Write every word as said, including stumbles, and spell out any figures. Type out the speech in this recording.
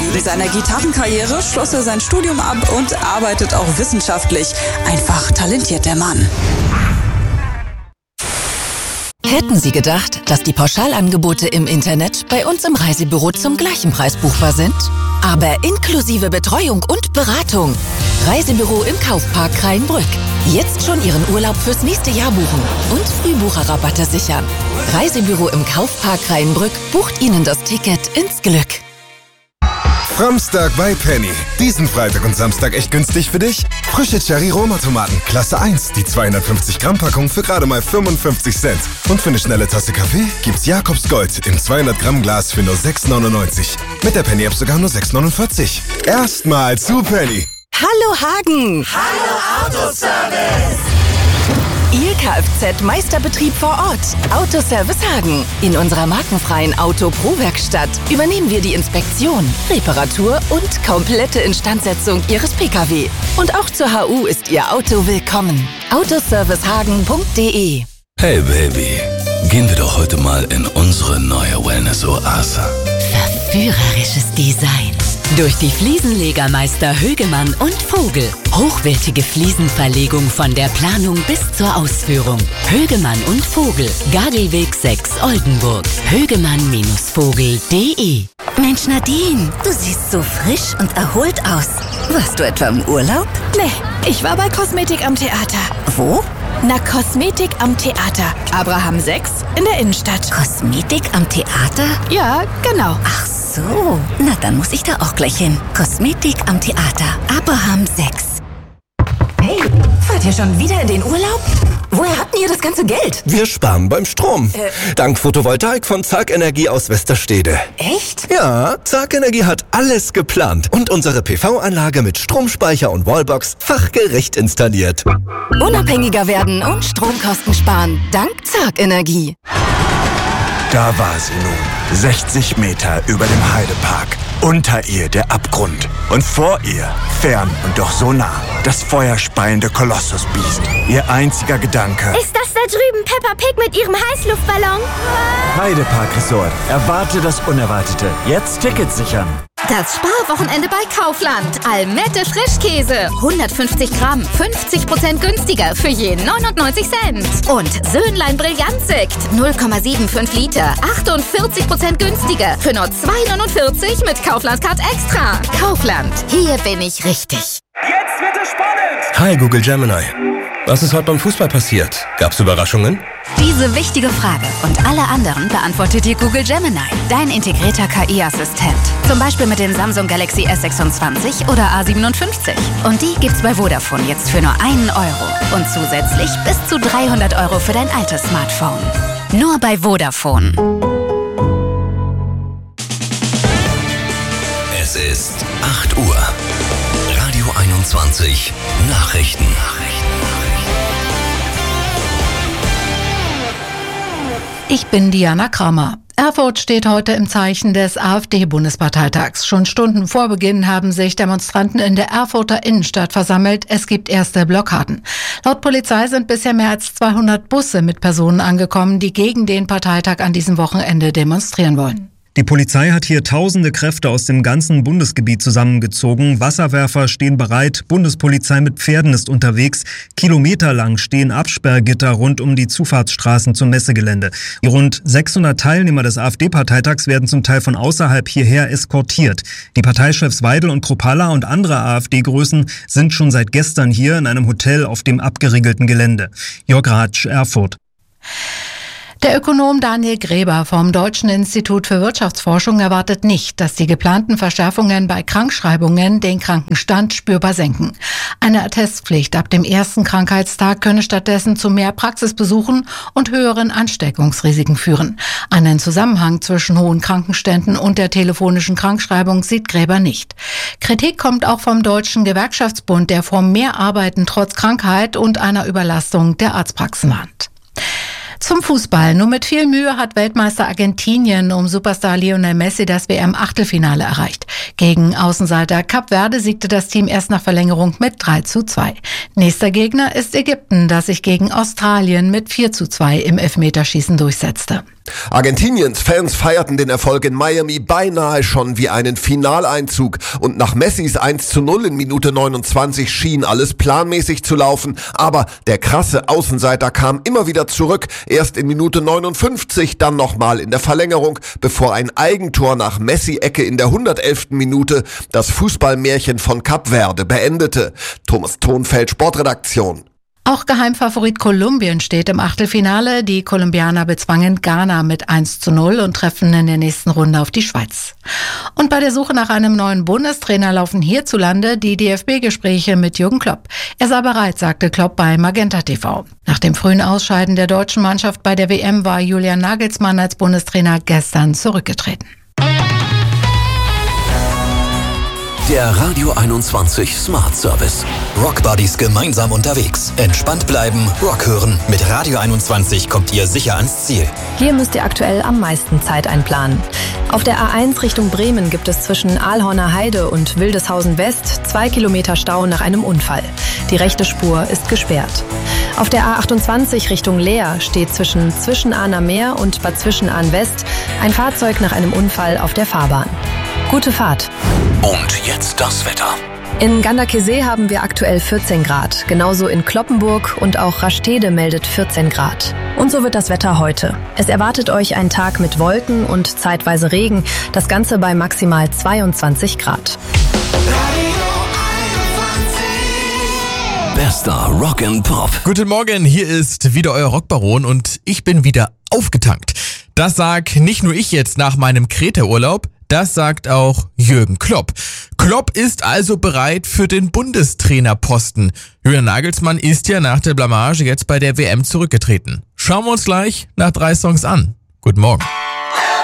Mit seiner Gitarrenkarriere schloss er sein Studium ab und arbeitet auch wissenschaftlich. Einfach talentiert der Mann. Hätten Sie gedacht, dass die Pauschalangebote im Internet bei uns im Reisebüro zum gleichen Preis buchbar sind? Aber inklusive Betreuung und Beratung. Reisebüro im Kaufpark Rheinbrück. Jetzt schon Ihren Urlaub fürs nächste Jahr buchen und Frühbucherrabatte sichern. Reisebüro im Kaufpark Rheinbrück bucht Ihnen das Ticket ins Glück. Framstag bei Penny. Diesen Freitag und Samstag echt günstig für dich? Frische Cherry-Roma-Tomaten, Klasse eins, die zweihundertfünfzig Gramm Packung für gerade mal fünfundfünfzig Cent. Und für eine schnelle Tasse Kaffee gibt's Jakobs Gold im zweihundert Gramm Glas für nur sechs neunundneunzig. Mit der Penny-App sogar nur sechs neunundvierzig. Erstmal zu Penny. Hallo Hagen! Hallo Autoservice! Ihr Kfz-Meisterbetrieb vor Ort. Autoservice Hagen. In unserer markenfreien Auto-Pro-Werkstatt übernehmen wir die Inspektion, Reparatur und komplette Instandsetzung Ihres Pkw. Und auch zur H U ist Ihr Auto willkommen. autoservicehagen punkt de. Hey Baby, gehen wir doch heute mal in unsere neue Wellness-Oase. Verführerisches Design. Durch die Fliesenlegermeister Högemann und Vogel. Hochwertige Fliesenverlegung von der Planung bis zur Ausführung. Högemann und Vogel. Gagelweg sechs, Oldenburg. högemann Vogel punkt de. Mensch Nadine, du siehst so frisch und erholt aus. Warst du etwa im Urlaub? Nee, ich war bei Kosmetik am Theater. Wo? Na, Kosmetik am Theater. Abraham sechs in der Innenstadt. Kosmetik am Theater? Ja, genau. Ach so, na dann muss ich da auch gleich hin. Kosmetik am Theater. Abraham sechs. Hey, fahrt ihr schon wieder in den Urlaub? Woher habt ihr das ganze Geld? Wir sparen beim Strom. Äh. Dank Photovoltaik von Zark Energie aus Westerstede. Echt? Ja, Zark Energie hat alles geplant und unsere P V-Anlage mit Stromspeicher und Wallbox fachgerecht installiert. Unabhängiger werden und Stromkosten sparen. Dank Zark Energie. Da war sie nun, sechzig Meter über dem Heidepark. Unter ihr der Abgrund. Und vor ihr, fern und doch so nah, das feuerspeiende Kolossusbiest. Ihr einziger Gedanke: Ist das da drüben Peppa Pig mit ihrem Heißluftballon? Heidepark Resort. Erwarte das Unerwartete. Jetzt Tickets sichern. Das Sparwochenende bei Kaufland. Almette Frischkäse. hundertfünfzig Gramm. fünfzig Prozent günstiger für je neunundneunzig Cent. Und Söhnlein Brillantsekt. null Komma fünfundsiebzig Liter. achtundvierzig Prozent günstiger für nur zwei neunundvierzig mit Kaufland-Card Extra. Kaufland. Hier bin ich richtig. Jetzt wird es spannend. Hi Google Gemini. Was ist heute beim Fußball passiert? Gab's Überraschungen? Diese wichtige Frage und alle anderen beantwortet dir Google Gemini, dein integrierter K I-Assistent. Zum Beispiel mit dem Samsung Galaxy S sechsundzwanzig oder A siebenundfünfzig. Und die gibt's bei Vodafone jetzt für nur einen Euro. Und zusätzlich bis zu dreihundert Euro für dein altes Smartphone. Nur bei Vodafone. Es ist acht Uhr. Radio einundzwanzig. Nachrichten. Ich bin Diana Kramer. Erfurt steht heute im Zeichen des AfD-Bundesparteitags. Schon Stunden vor Beginn haben sich Demonstranten in der Erfurter Innenstadt versammelt. Es gibt erste Blockaden. Laut Polizei sind bisher mehr als zweihundert Busse mit Personen angekommen, die gegen den Parteitag an diesem Wochenende demonstrieren wollen. Die Polizei hat hier tausende Kräfte aus dem ganzen Bundesgebiet zusammengezogen. Wasserwerfer stehen bereit, Bundespolizei mit Pferden ist unterwegs. Kilometerlang stehen Absperrgitter rund um die Zufahrtsstraßen zum Messegelände. Die rund sechshundert Teilnehmer des AfD-Parteitags werden zum Teil von außerhalb hierher eskortiert. Die Parteichefs Weidel und Kruppalla und andere AfD-Größen sind schon seit gestern hier in einem Hotel auf dem abgeriegelten Gelände. Jörg Ratsch, Erfurt. Der Ökonom Daniel Gräber vom Deutschen Institut für Wirtschaftsforschung erwartet nicht, dass die geplanten Verschärfungen bei Krankschreibungen den Krankenstand spürbar senken. Eine Attestpflicht ab dem ersten Krankheitstag könne stattdessen zu mehr Praxisbesuchen und höheren Ansteckungsrisiken führen. Einen Zusammenhang zwischen hohen Krankenständen und der telefonischen Krankschreibung sieht Gräber nicht. Kritik kommt auch vom Deutschen Gewerkschaftsbund, der vor mehr Arbeiten trotz Krankheit und einer Überlastung der Arztpraxen warnt. Zum Fußball. Nur mit viel Mühe hat Weltmeister Argentinien um Superstar Lionel Messi das W M-Achtelfinale erreicht. Gegen Außenseiter Kap Verde siegte das Team erst nach Verlängerung mit drei zu zwei. Nächster Gegner ist Ägypten, das sich gegen Australien mit vier zu zwei im Elfmeterschießen durchsetzte. Argentiniens Fans feierten den Erfolg in Miami beinahe schon wie einen Finaleinzug und nach Messis eins zu null in Minute neunundzwanzig schien alles planmäßig zu laufen, aber der krasse Außenseiter kam immer wieder zurück, erst in Minute neunundfünfzig, dann nochmal in der Verlängerung, bevor ein Eigentor nach Messi-Ecke in der hundertelften Minute das Fußballmärchen von Kap Verde beendete. Thomas Thonfeld, Sportredaktion. Auch Geheimfavorit Kolumbien steht im Achtelfinale. Die Kolumbianer bezwangen Ghana mit eins zu null und treffen in der nächsten Runde auf die Schweiz. Und bei der Suche nach einem neuen Bundestrainer laufen hierzulande die D F B-Gespräche mit Jürgen Klopp. Er sei bereit, sagte Klopp bei Magenta T V. Nach dem frühen Ausscheiden der deutschen Mannschaft bei der W M war Julian Nagelsmann als Bundestrainer gestern zurückgetreten. Der Radio einundzwanzig Smart Service. Rock Buddies gemeinsam unterwegs. Entspannt bleiben, Rock hören. Mit Radio einundzwanzig kommt ihr sicher ans Ziel. Hier müsst ihr aktuell am meisten Zeit einplanen. Auf der A eins Richtung Bremen gibt es zwischen Aalhorner Heide und Wildeshausen West zwei Kilometer Stau nach einem Unfall. Die rechte Spur ist gesperrt. Auf der A achtundzwanzig Richtung Leer steht zwischen Zwischenahner Meer und Bad Zwischenahn West ein Fahrzeug nach einem Unfall auf der Fahrbahn. Gute Fahrt. Und jetzt das Wetter. In Ganderkesee haben wir aktuell vierzehn Grad. Genauso in Cloppenburg und auch Rastede meldet vierzehn Grad. Und so wird das Wetter heute. Es erwartet euch ein Tag mit Wolken und zeitweise Regen. Das Ganze bei maximal zweiundzwanzig Grad. Bester Rock and Pop. Guten Morgen, hier ist wieder euer Rockbaron und ich bin wieder aufgetankt. Das sag nicht nur ich jetzt nach meinem Kreta-Urlaub, das sagt auch Jürgen Klopp. Klopp ist also bereit für den Bundestrainerposten. Julian Nagelsmann ist ja nach der Blamage jetzt bei der W M zurückgetreten. Schauen wir uns gleich nach drei Songs an. Guten Morgen.